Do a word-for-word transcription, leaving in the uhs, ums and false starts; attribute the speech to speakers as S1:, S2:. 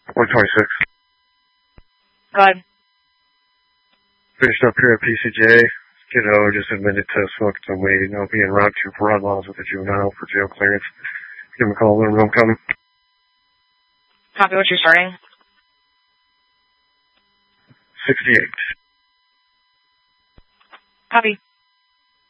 S1: one twenty-six.
S2: Go ahead.
S1: Finished up here at P C J. Kiddo just admitted to smoking some weed. I'll be in route two for run laws with a juvenile for jail clearance. Give him a call, let him know I'm coming.
S2: Copy what you're starting.
S1: sixty-eight.
S2: Copy.